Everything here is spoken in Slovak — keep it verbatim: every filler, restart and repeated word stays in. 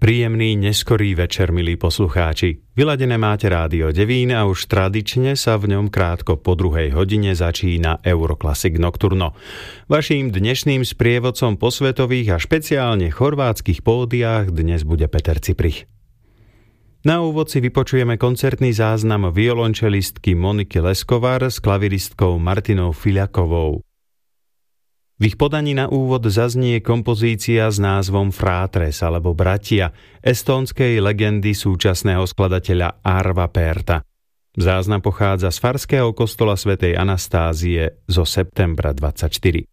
Príjemný neskorý večer, milí poslucháči. Vyladené máte Rádio Devín a už tradične sa v ňom krátko po druhej hodine začína Euroclassic Nocturno. Vaším dnešným sprievodcom po svetových a špeciálne chorvátskych pódiách dnes bude Peter Ciprich. Na úvod si vypočujeme koncertný záznam violončelistky Moniky Leskovar s klaviristkou Martinou Filiakovou. V ich podaní na úvod zaznie kompozícia s názvom Fratres alebo Bratia estónskej legendy súčasného skladateľa Arva Perta. Záznam pochádza z farského kostola svätej Anastázie zo septembra dvadsaťštyri.